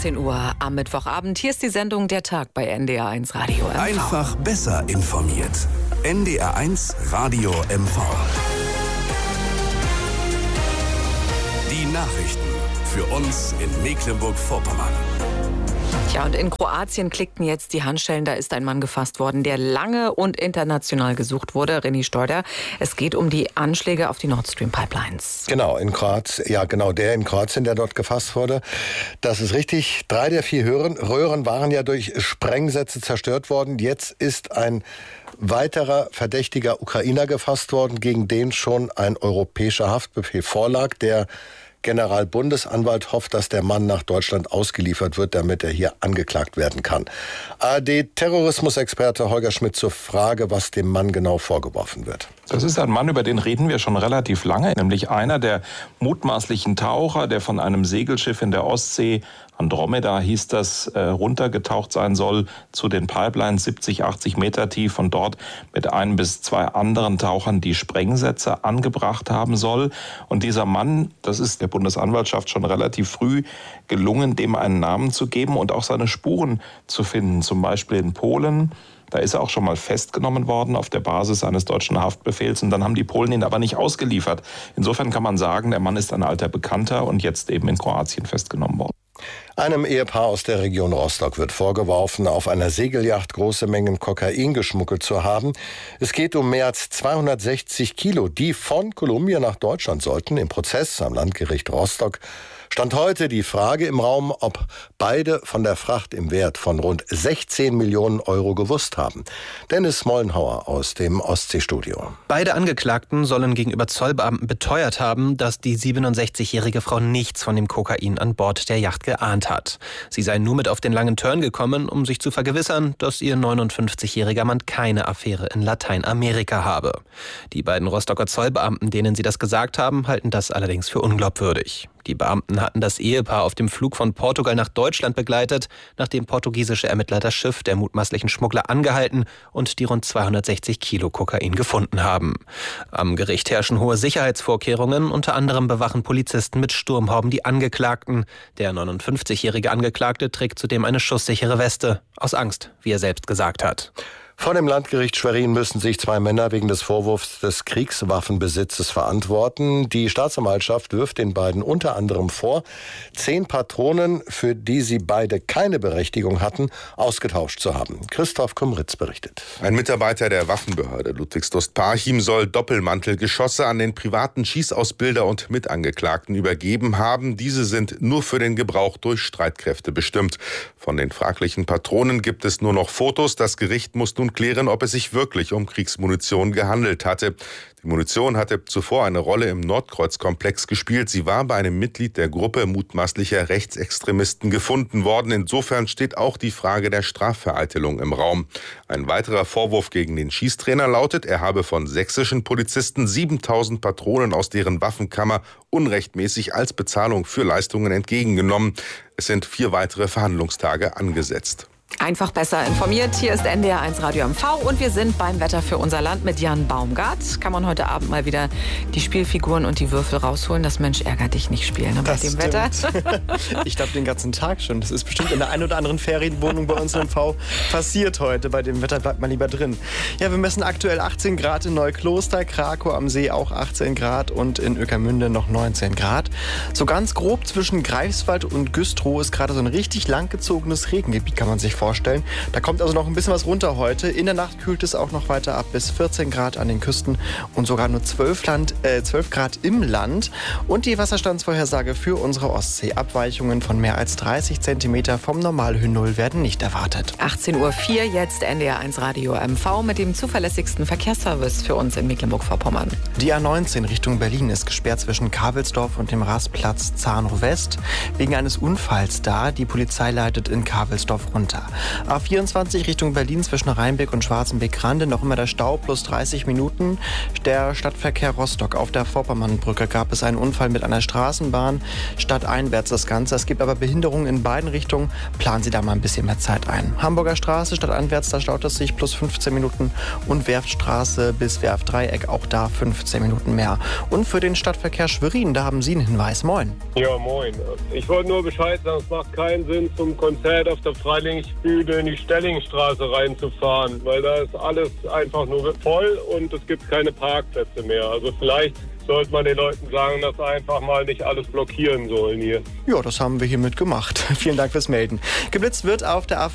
18 Uhr am Mittwochabend. Hier ist die Sendung Der Tag bei NDR1 Radio MV. Einfach besser informiert. NDR1 Radio MV. Die Nachrichten für uns in Mecklenburg-Vorpommern. Tja, und in Kroatien klickten jetzt die Handschellen. Da ist ein Mann gefasst worden, der lange und international gesucht wurde. René Steuder. Es geht um die Anschläge auf die Nord Stream Pipelines. Genau, in Kroatien. Ja, genau, der in Kroatien, der dort gefasst wurde. Das ist richtig. 3 der 4 Röhren waren ja durch Sprengsätze zerstört worden. Jetzt ist ein weiterer verdächtiger Ukrainer gefasst worden, gegen den schon ein europäischer Haftbefehl vorlag. Der Generalbundesanwalt hofft, dass der Mann nach Deutschland ausgeliefert wird, damit er hier angeklagt werden kann. ARD-Terrorismusexperte Holger Schmidt zur Frage, was dem Mann genau vorgeworfen wird. Das ist ein Mann, über den reden wir schon relativ lange, nämlich einer der mutmaßlichen Taucher, der von einem Segelschiff in der Ostsee, Andromeda hieß das, runtergetaucht sein soll zu den Pipelines 70, 80 Meter tief und dort mit 1 bis 2 anderen Tauchern die Sprengsätze angebracht haben soll. Und dieser Mann, das ist der Bundesanwaltschaft schon relativ früh gelungen, dem einen Namen zu geben und auch seine Spuren zu finden, zum Beispiel in Polen. Da ist er auch schon mal festgenommen worden auf der Basis eines deutschen Haftbefehls und dann haben die Polen ihn aber nicht ausgeliefert. Insofern kann man sagen, der Mann ist ein alter Bekannter und jetzt eben in Kroatien festgenommen worden. Einem Ehepaar aus der Region Rostock wird vorgeworfen, auf einer Segelyacht große Mengen Kokain geschmuggelt zu haben. Es geht um mehr als 260 Kilo, die von Kolumbien nach Deutschland sollten. Im Prozess am Landgericht Rostock stand heute die Frage im Raum, ob beide von der Fracht im Wert von rund 16 Millionen Euro gewusst haben. Dennis Mollenhauer aus dem Ostseestudio. Beide Angeklagten sollen gegenüber Zollbeamten beteuert haben, dass die 67-jährige Frau nichts von dem Kokain an Bord der Yacht geahnt hat. Sie sei nur mit auf den langen Turn gekommen, um sich zu vergewissern, dass ihr 59-jähriger Mann keine Affäre in Lateinamerika habe. Die beiden Rostocker Zollbeamten, denen sie das gesagt haben, halten das allerdings für unglaubwürdig. Die Beamten hatten das Ehepaar auf dem Flug von Portugal nach Deutschland begleitet, nachdem portugiesische Ermittler das Schiff der mutmaßlichen Schmuggler angehalten und die rund 260 Kilo Kokain gefunden haben. Am Gericht herrschen hohe Sicherheitsvorkehrungen, unter anderem bewachen Polizisten mit Sturmhauben die Angeklagten. Der 59-jährige Angeklagte trägt zudem eine schusssichere Weste, aus Angst, wie er selbst gesagt hat. Vor dem Landgericht Schwerin müssen sich 2 Männer wegen des Vorwurfs des Kriegswaffenbesitzes verantworten. Die Staatsanwaltschaft wirft den beiden unter anderem vor, 10 Patronen, für die sie beide keine Berechtigung hatten, ausgetauscht zu haben. Christoph Kumritz berichtet. Ein Mitarbeiter der Waffenbehörde Ludwigslust-Parchim soll Doppelmantelgeschosse an den privaten Schießausbilder und Mitangeklagten übergeben haben. Diese sind nur für den Gebrauch durch Streitkräfte bestimmt. Von den fraglichen Patronen gibt es nur noch Fotos. Das Gericht muss nun klären, ob es sich wirklich um Kriegsmunition gehandelt hatte. Die Munition hatte zuvor eine Rolle im Nordkreuz-Komplex gespielt. Sie war bei einem Mitglied der Gruppe mutmaßlicher Rechtsextremisten gefunden worden. Insofern steht auch die Frage der Strafvereitelung im Raum. Ein weiterer Vorwurf gegen den Schießtrainer lautet, er habe von sächsischen Polizisten 7.000 Patronen aus deren Waffenkammer unrechtmäßig als Bezahlung für Leistungen entgegengenommen. Es sind 4 weitere Verhandlungstage angesetzt. Einfach besser informiert. Hier ist NDR1 Radio MV und wir sind beim Wetter für unser Land mit Jan Baumgart. Kann man heute Abend mal wieder die Spielfiguren und die Würfel rausholen? Das Mensch ärgert dich nicht spielen bei dem stimmt. Wetter. Ich glaube den ganzen Tag schon. Das ist bestimmt in der einen oder anderen Ferienwohnung bei uns in MV passiert heute. Bei dem Wetter bleibt man lieber drin. Ja, wir messen aktuell 18 Grad in Neukloster, Krakow am See auch 18 Grad und in Ueckermünde noch 19 Grad. So ganz grob zwischen Greifswald und Güstrow ist gerade so ein richtig langgezogenes Regengebiet, kann man sich vorstellen. Da kommt also noch ein bisschen was runter heute. In der Nacht kühlt es auch noch weiter ab bis 14 Grad an den Küsten und sogar nur 12 Grad im Land. Und die Wasserstandsvorhersage für unsere Ostsee. Abweichungen von mehr als 30 Zentimeter vom Normalhöhennull werden nicht erwartet. 18:04 Uhr jetzt NDR1 Radio MV mit dem zuverlässigsten Verkehrsservice für uns in Mecklenburg-Vorpommern. Die A19 Richtung Berlin ist gesperrt zwischen Kavelsdorf und dem Rastplatz Zahnow West. Wegen eines Unfalls da. Die Polizei leitet in Kavelsdorf runter. A24 Richtung Berlin zwischen Rheinbeck und Schwarzenbeck-Grande noch immer der Stau plus 30 Minuten. Der Stadtverkehr Rostock auf der Vorpommernbrücke gab es einen Unfall mit einer Straßenbahn. Stadteinwärts das Ganze. Es gibt aber Behinderungen in beiden Richtungen. Planen Sie da mal ein bisschen mehr Zeit ein. Hamburger Straße stadteinwärts, da staut es sich plus 15 Minuten. Und Werftstraße bis Werftdreieck, auch da 15 Minuten mehr. Und für den Stadtverkehr Schwerin, da haben Sie einen Hinweis. Moin. Ja, moin. Ich wollte nur Bescheid sagen, es macht keinen Sinn, zum Konzert auf der Freilingsbühne in die Stellingstraße reinzufahren, weil da ist alles einfach nur voll und es gibt keine Parkplätze mehr. Also vielleicht sollte man den Leuten sagen, dass einfach mal nicht alles blockieren sollen hier. Ja, das haben wir hiermit gemacht. Vielen Dank fürs Melden. Geblitzt wird auf der A4